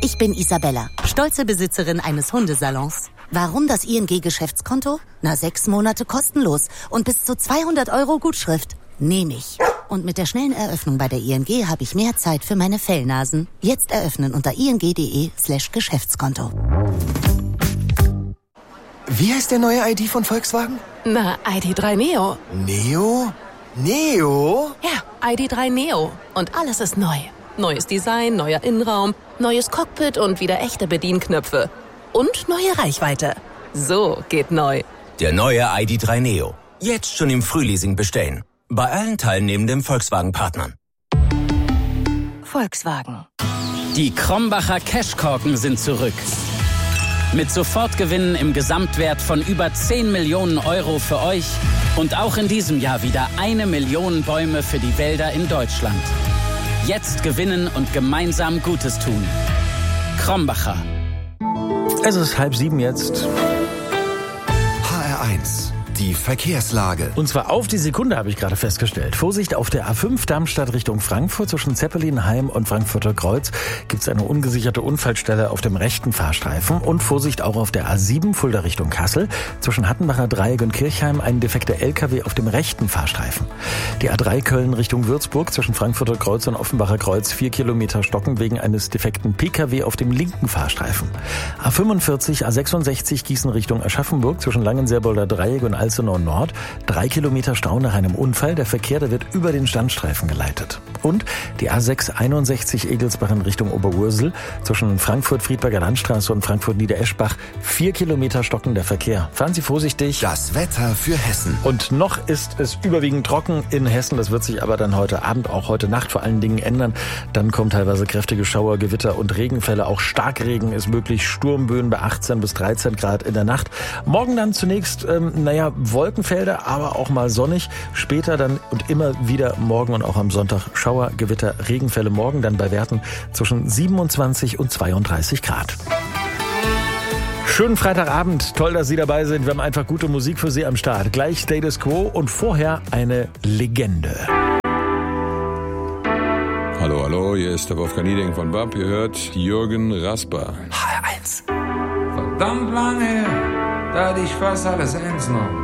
Ich bin Isabella, stolze Besitzerin eines Hundesalons. Warum das ING-Geschäftskonto? 6 Monate kostenlos und bis zu 200 € Gutschrift. Nehme ich. Und mit der schnellen Eröffnung bei der ING habe ich mehr Zeit für meine Fellnasen. Jetzt eröffnen unter ing.de/Geschäftskonto. Wie heißt der neue ID von Volkswagen? Na, ID.3 Neo. Neo? Neo? Ja, ID.3 Neo. Und alles ist neu. Neues Design, neuer Innenraum, neues Cockpit und wieder echte Bedienknöpfe. Und neue Reichweite. So geht neu. Der neue ID.3 Neo. Jetzt schon im Frühleasing bestellen. Bei allen teilnehmenden Volkswagen-Partnern. Volkswagen. Die Krombacher Cashkorken sind zurück. Mit Sofortgewinnen im Gesamtwert von über 10 Millionen € für euch und auch in diesem Jahr wieder 1 Million Bäume für die Wälder in Deutschland. Jetzt gewinnen und gemeinsam Gutes tun. Krombacher. Es ist 6:30 jetzt. HR1, die Verkehrslage. Und zwar auf die Sekunde, habe ich gerade festgestellt. Vorsicht, auf der A5 Darmstadt Richtung Frankfurt zwischen Zeppelinheim und Frankfurter Kreuz gibt es eine ungesicherte Unfallstelle auf dem rechten Fahrstreifen. Und Vorsicht auch auf der A7 Fulda Richtung Kassel zwischen Hattenbacher Dreieck und Kirchheim ein defekter LKW auf dem rechten Fahrstreifen. Die A3 Köln Richtung Würzburg zwischen Frankfurter Kreuz und Offenbacher Kreuz 4 Kilometer stocken wegen eines defekten PKW auf dem linken Fahrstreifen. A45 A66 Gießen Richtung Aschaffenburg zwischen Langenselbolder Dreieck und Alzenau Nord 3 Kilometer Stau nach einem Unfall. Der Verkehr, der wird über den Standstreifen geleitet. Und die A6 61 Egelsbach in Richtung Oberursel zwischen Frankfurt-Friedberger Landstraße und Frankfurt-Niedereschbach 4 Kilometer stockender Verkehr. Fahren Sie vorsichtig. Das Wetter für Hessen. Und noch ist es überwiegend trocken in Hessen. Das wird sich aber dann heute Abend, auch heute Nacht vor allen Dingen ändern. Dann kommen teilweise kräftige Schauer, Gewitter und Regenfälle. Auch Starkregen ist möglich. Sturmböen bei 18 bis 13 Grad in der Nacht. Morgen dann zunächst, Wolkenfelder, aber auch mal sonnig. Später dann und immer wieder morgen und auch am Sonntag Schauer, Gewitter, Regenfälle. Morgen dann bei Werten zwischen 27 und 32 Grad. Schönen Freitagabend. Toll, dass Sie dabei sind. Wir haben einfach gute Musik für Sie am Start. Gleich Status Quo und vorher eine Legende. Hallo, hallo, hier ist der Wolfgang Nieding von BAP. Ihr hört Jürgen Rasper. HR1. Verdammt lange her, da hatte ich fast alles eins noch.